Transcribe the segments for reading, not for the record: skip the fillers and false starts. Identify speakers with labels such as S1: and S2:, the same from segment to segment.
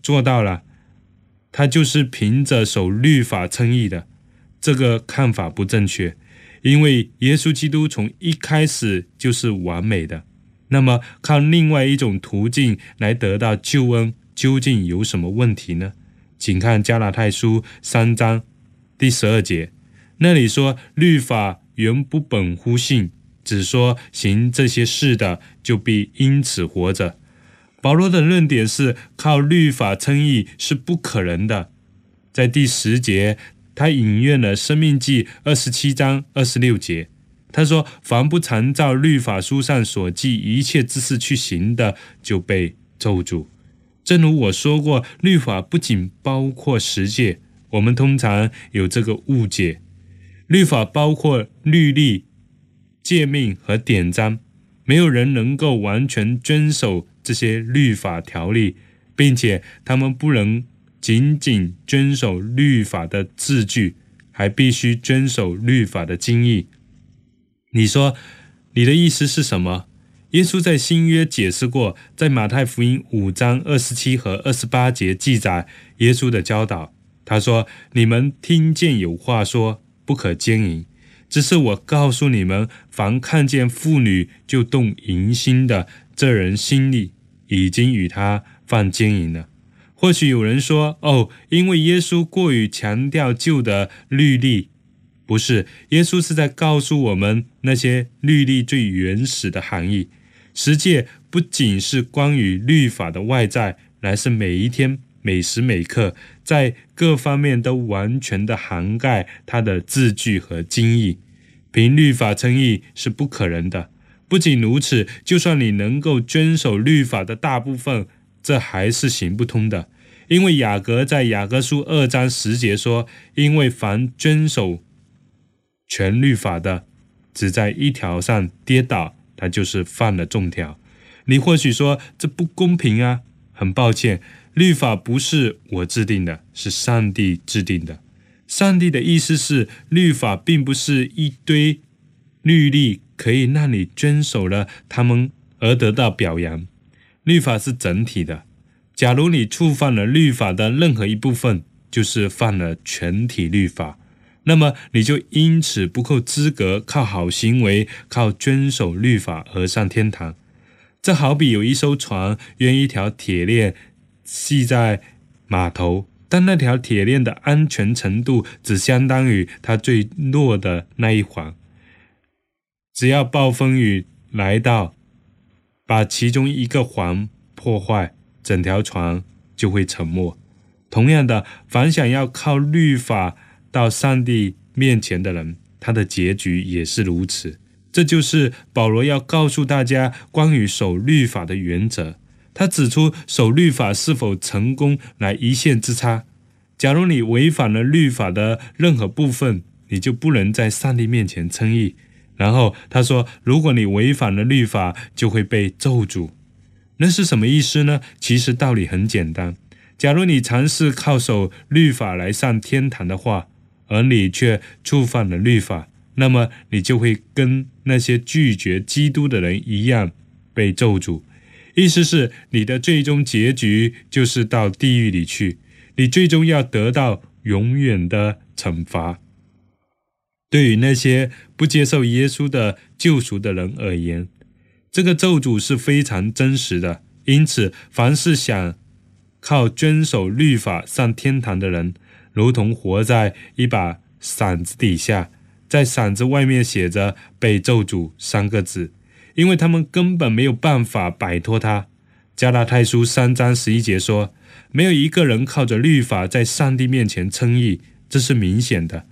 S1: 做到了，他就是凭着守律法称义的。这个看法不正确，因为耶稣基督从一开始就是完美的。那么靠另外一种途径来得到救恩，究竟有什么问题呢？请看加拉太书3章第12节，那里说律法原不本乎信，只说行这些事的就必因此活着。保罗的论点是靠律法称义是不可能的。在第10节，他引用了申命记27章26节，他说凡不常照律法书上所记一切之事去行的，就被咒诅。正如我说过，律法不仅包括十诫，我们通常有这个误解，律法包括律例、诫命和典章，没有人能够完全遵守这些律法条例，并且他们不能仅仅遵守律法的字句，还必须遵守律法的精义。你说你的意思是什么？耶稣在新约解释过，在马太福音5章27和28节记载耶稣的教导。他说，你们听见有话说不可奸淫，只是我告诉你们，凡看见妇女就动淫心的，这人心里已经与他犯奸淫了。或许有人说，因为耶稣过于强调旧的律例。不是，耶稣是在告诉我们那些律例最原始的含义。十诫不仅是关于律法的外在，乃是每一天每时每刻在各方面都完全的涵盖它的字句和精义。凭律法称义是不可能的。不仅如此，就算你能够遵守律法的大部分，这还是行不通的。因为雅各在雅各书2章10节说，因为凡遵守全律法的，只在一条上跌倒，他就是犯了众条。你或许说这不公平啊，很抱歉，律法不是我制定的，是上帝制定的。上帝的意思是，律法并不是一堆律例可以让你遵守了他们而得到表扬。律法是整体的，假如你触犯了律法的任何一部分，就是犯了全体律法，那么你就因此不够资格靠好行为、靠遵守律法而上天堂。这好比有一艘船用一条铁链系在码头，但那条铁链的安全程度只相当于它最弱的那一环。只要暴风雨来到，把其中一个环破坏，整条船就会沉没。同样的，凡想要靠律法到上帝面前的人，他的结局也是如此。这就是保罗要告诉大家关于守律法的原则。他指出守律法是否成功乃一线之差。假如你违反了律法的任何部分，你就不能在上帝面前称义。然后他说，如果你违反了律法，就会被咒诅。那是什么意思呢？其实道理很简单。假如你尝试靠守律法来上天堂的话，而你却触犯了律法，那么你就会跟那些拒绝基督的人一样被咒诅。意思是你的最终结局就是到地狱里去，你最终要得到永远的惩罚。对于那些不接受耶稣的救赎的人而言，这个咒诅是非常真实的。因此，凡是想靠遵守律法上天堂的人，如同活在一把伞子底下，在伞子外面写着被咒诅3个字，因为他们根本没有办法摆脱它。加拉太书3章11节说，没有一个人靠着律法在上帝面前称义，这是明显的。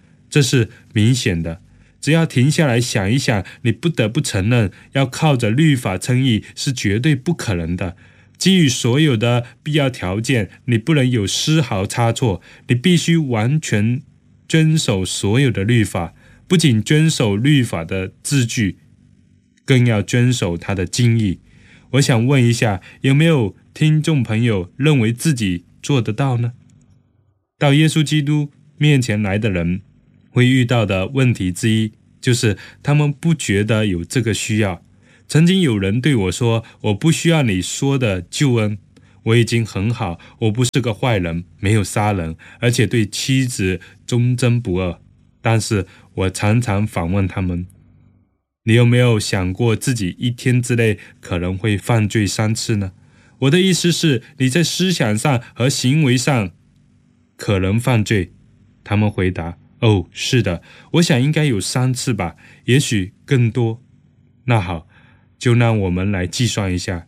S1: 只要停下来想一想，你不得不承认，要靠着律法称义是绝对不可能的。基于所有的必要条件，你不能有丝毫差错，你必须完全遵守所有的律法，不仅遵守律法的字句，更要遵守它的精义。我想问一下，有没有听众朋友认为自己做得到呢？到耶稣基督面前来的人会遇到的问题之一，就是他们不觉得有这个需要。曾经有人对我说，我不需要你说的救恩， 我已经很好，我不是个坏人，没有杀人，而且对妻子忠贞不二。但是我常常反问他们，你有没有想过自己一天之内可能会犯罪3次呢？我的意思是，你在思想上和行为上可能犯罪。他们回答，哦，是的，我想应该有3次吧，也许更多。那好，就让我们来计算一下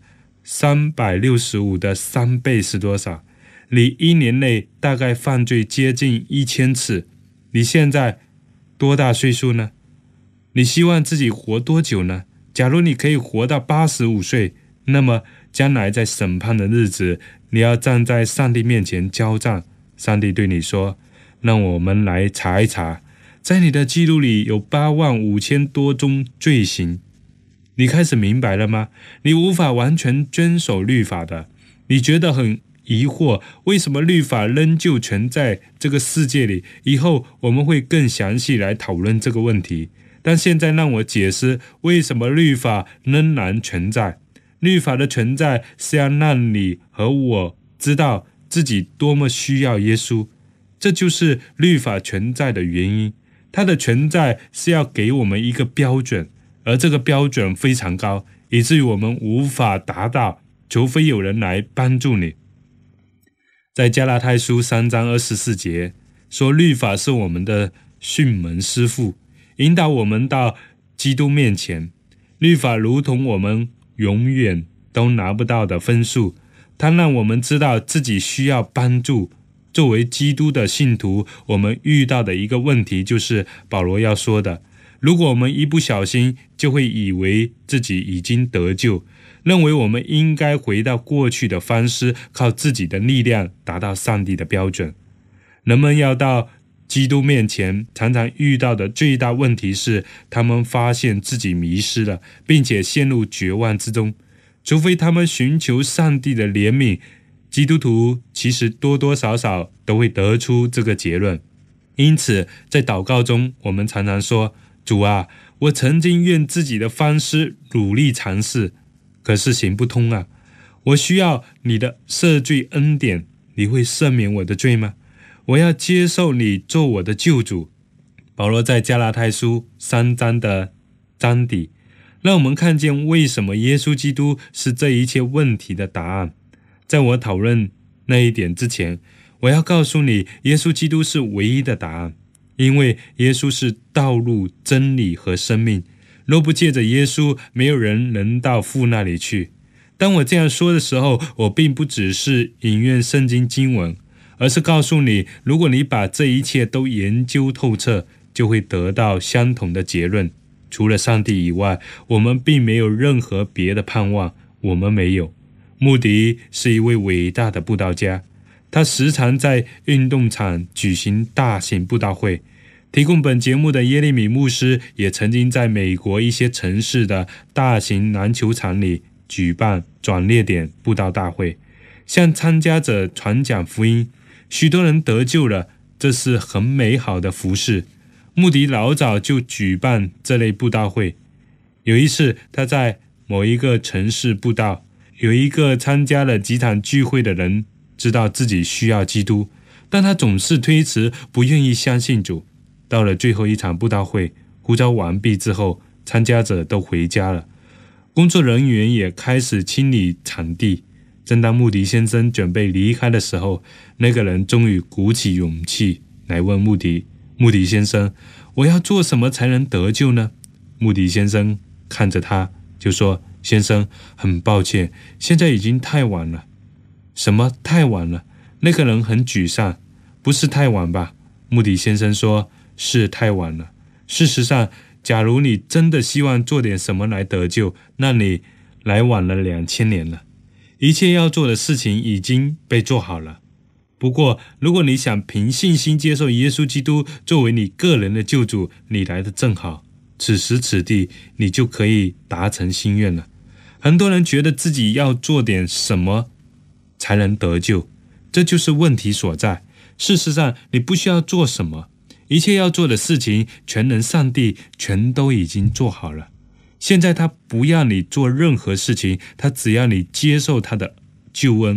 S1: ，365的3倍是多少？你1年内大概犯罪接近1000次。你现在多大岁数呢？你希望自己活多久呢？假如你可以活到85岁，那么将来在审判的日子，你要站在上帝面前交账。上帝对你说，让我们来查一查，在你的记录里有85000多宗罪行。你开始明白了吗？你无法完全遵守律法的。你觉得很疑惑，为什么律法仍旧存在这个世界里？以后我们会更详细来讨论这个问题。但现在让我解释为什么律法仍然存在。律法的存在是要让你和我知道自己多么需要耶稣，这就是律法存在的原因。它的存在是要给我们一个标准，而这个标准非常高，以至于我们无法达到，除非有人来帮助你。在加拉太书3章24节说，律法是我们的训门师傅，引导我们到基督面前。律法如同我们永远都拿不到的分数，它让我们知道自己需要帮助。作为基督的信徒，我们遇到的一个问题就是保罗要说的，如果我们一不小心就会以为自己已经得救，认为我们应该回到过去的方式，靠自己的力量达到上帝的标准。人们要到基督面前，常常遇到的最大问题是，他们发现自己迷失了，并且陷入绝望之中。除非他们寻求上帝的怜悯，基督徒其实多多少少都会得出这个结论。因此，在祷告中，我们常常说，主啊，我曾经用自己的方式努力尝试，可是行不通啊！我需要你的赦罪恩典，你会赦免我的罪吗？我要接受你做我的救主。保罗在加拉太书3章的章底，让我们看见为什么耶稣基督是这一切问题的答案。在我讨论那一点之前，我要告诉你，耶稣基督是唯一的答案，因为耶稣是道路、真理和生命。若不借着耶稣，没有人能到父那里去。当我这样说的时候，我并不只是引用圣经经文，而是告诉你，如果你把这一切都研究透彻，就会得到相同的结论。除了上帝以外，我们并没有任何别的盼望。我们没有。穆迪是一位伟大的布道家，他时常在运动场举行大型布道会。提供本节目的耶利米牧师也曾经在美国一些城市的大型篮球场里举办转捩点布道大会，向参加者传讲福音。许多人得救了，这是很美好的服事。穆迪老早就举办这类布道会。有一次，他在某一个城市布道，有一个参加了几场聚会的人知道自己需要基督，但他总是推迟，不愿意相信主。到了最后一场布道会，呼召完毕之后，参加者都回家了，工作人员也开始清理场地。正当穆迪先生准备离开的时候，那个人终于鼓起勇气来问穆迪先生，我要做什么才能得救呢？穆迪先生看着他就说，先生，很抱歉，现在已经太晚了。什么太晚了？那个人很沮丧。不是太晚吧？穆迪先生说，是太晚了。事实上，假如你真的希望做点什么来得救，那你来晚了2000年了。一切要做的事情已经被做好了。不过，如果你想凭信心接受耶稣基督作为你个人的救主，你来的正好。此时此地，你就可以达成心愿了。很多人觉得自己要做点什么才能得救，这就是问题所在。事实上，你不需要做什么，一切要做的事情，全能上帝全都已经做好了。现在他不要你做任何事情，他只要你接受他的救恩，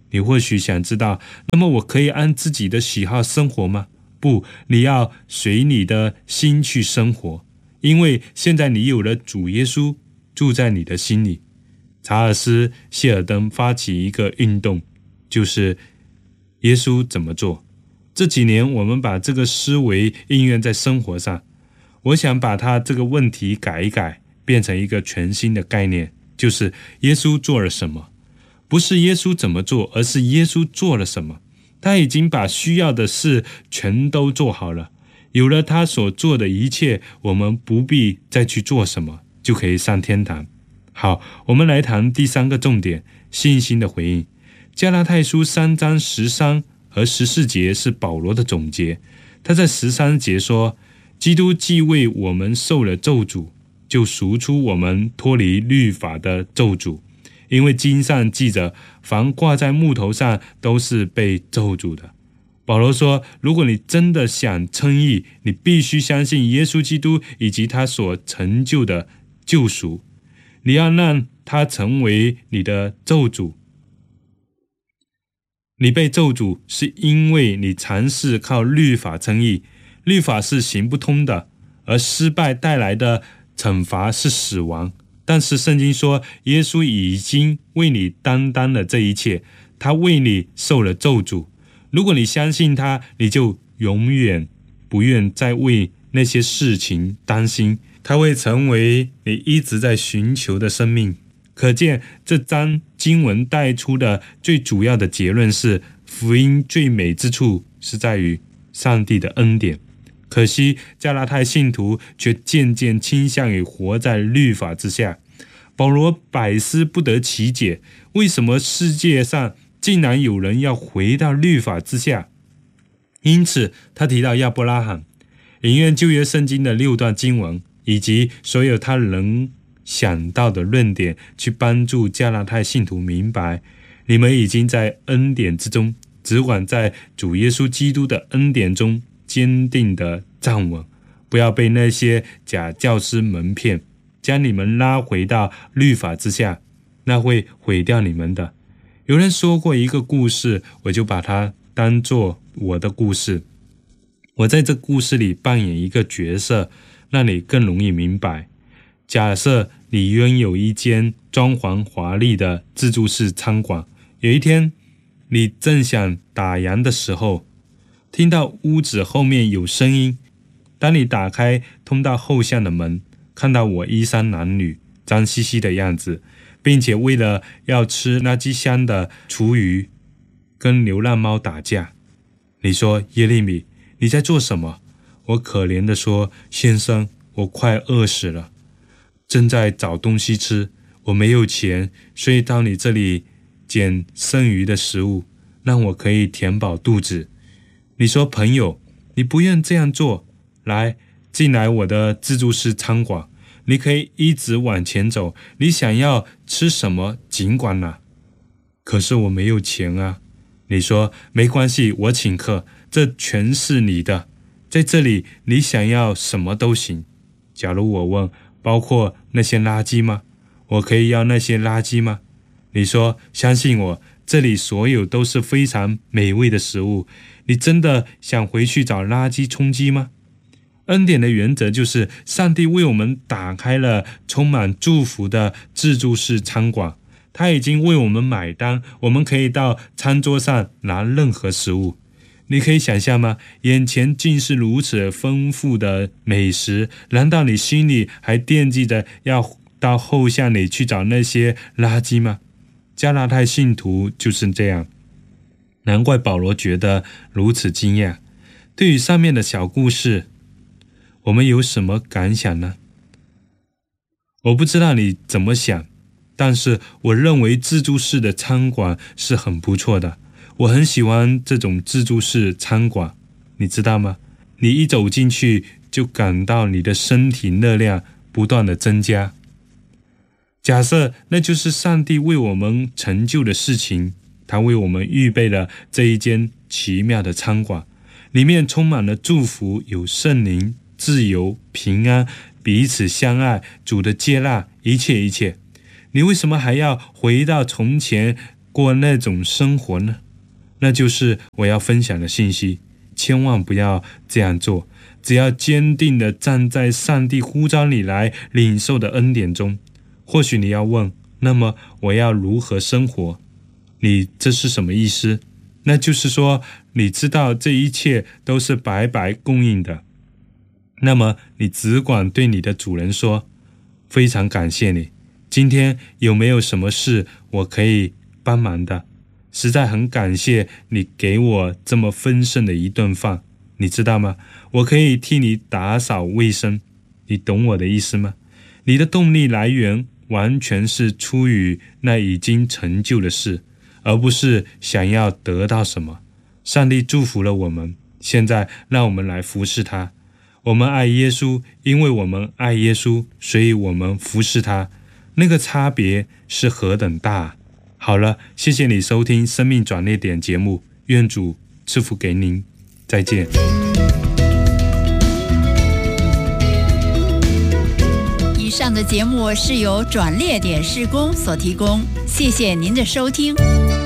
S1: 你或许想知道，那么我可以按自己的喜好生活吗？不，你要随你的心去生活，因为现在你有了主耶稣住在你的心里。查尔斯·谢尔登发起一个运动，就是耶稣怎么做。这几年我们把这个思维应用在生活上，我想把他这个问题改一改，变成一个全新的概念，就是耶稣做了什么。不是耶稣怎么做，而是耶稣做了什么。他已经把需要的事全都做好了，有了他所做的一切，我们不必再去做什么，就可以上天堂。好，我们来谈第三个重点，信心的回应。加拉太书3章13和14节是保罗的总结。他在13节说，基督既为我们受了咒诅，就赎出我们脱离律法的咒诅。因为经上记着，凡挂在木头上都是被咒诅的。保罗说，如果你真的想称义，你必须相信耶稣基督以及他所成就的救赎。你要让他成为你的咒诅。你被咒诅是因为你尝试靠律法称义，律法是行不通的，而失败带来的惩罚是死亡。但是圣经说，耶稣已经为你担当了这一切，他为你受了咒诅。如果你相信他，你就永远不愿再为那些事情担心，他会成为你一直在寻求的生命。可见这章经文带出的最主要的结论是，福音最美之处是在于上帝的恩典。可惜加拉太信徒却渐渐倾向于活在律法之下。保罗百思不得其解，为什么世界上竟然有人要回到律法之下？因此他提到亚伯拉罕，引用旧约圣经的6段经文，以及所有他能想到的论点，去帮助加拉太信徒明白，你们已经在恩典之中，只管在主耶稣基督的恩典中坚定地站稳，不要被那些假教师蒙骗，将你们拉回到律法之下，那会毁掉你们的。有人说过一个故事，我就把它当作我的故事。我在这故事里扮演一个角色，让你更容易明白。假设你拥有一间装潢华丽的自助式餐馆，有一天你正想打烊的时候，听到屋子后面有声音。当你打开通到后巷的门，看到我衣衫褴褛、脏兮兮的样子，并且为了要吃垃圾箱的厨余，跟流浪猫打架。你说，耶利米，你在做什么？我可怜地说，先生，我快饿死了，正在找东西吃，我没有钱，所以到你这里捡剩余的食物，让我可以填饱肚子。你说，朋友，你不愿这样做，来，进来我的自助式餐馆，你可以一直往前走，你想要吃什么尽管拿。可是我没有钱啊。你说，没关系，我请客，这全是你的，在这里你想要什么都行。假如我问，包括那些垃圾吗？我可以要那些垃圾吗？你说，相信我，这里所有都是非常美味的食物，你真的想回去找垃圾充饥吗？恩典的原则就是，上帝为我们打开了充满祝福的自助式餐馆，他已经为我们买单，我们可以到餐桌上拿任何食物。你可以想象吗？眼前竟是如此丰富的美食，难道你心里还惦记着要到后巷里去找那些垃圾吗？加拉太信徒就是这样，难怪保罗觉得如此惊讶。对于上面的小故事，我们有什么感想呢？我不知道你怎么想，但是我认为自助式的餐馆是很不错的。我很喜欢这种自助式餐馆，你知道吗？你一走进去就感到你的身体热量不断的增加。假设那就是上帝为我们成就的事情，他为我们预备了这一间奇妙的餐馆，里面充满了祝福，有圣灵、自由、平安、彼此相爱、主的接纳，一切。你为什么还要回到从前过那种生活呢？那就是我要分享的信息。千万不要这样做，只要坚定地站在上帝呼召你来领受的恩典中。或许你要问，那么我要如何生活？你这是什么意思？那就是说，你知道这一切都是白白供应的，那么你只管对你的主人说，非常感谢你，今天有没有什么事我可以帮忙的？实在很感谢你给我这么丰盛的一顿饭，你知道吗？我可以替你打扫卫生，你懂我的意思吗？你的动力来源完全是出于那已经成就的事，而不是想要得到什么。上帝祝福了我们，现在让我们来服侍他。我们爱耶稣，因为我们爱耶稣，所以我们服侍他。那个差别是何等大！好了，谢谢你收听生命转捩点节目，愿主赐福给您，再见。
S2: 以上的节目是由转捩点事工所提供，谢谢您的收听。